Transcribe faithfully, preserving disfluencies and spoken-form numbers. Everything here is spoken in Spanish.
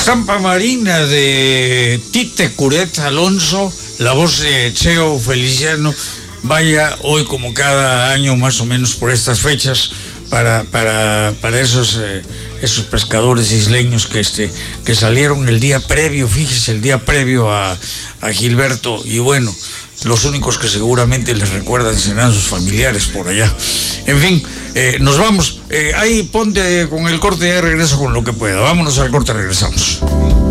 estampa marina de Tite Curet Alonso, la voz de Cheo Feliciano. Vaya, hoy como cada año más o menos por estas fechas, para, para, para esos, eh, esos pescadores isleños que, este, que salieron el día previo, fíjese, el día previo a, a Gilberto, y bueno, los únicos que seguramente les recuerdan serán sus familiares por allá. En fin, eh, nos vamos. Eh, ahí ponte con el corte y regreso con lo que pueda. Vámonos al corte, regresamos.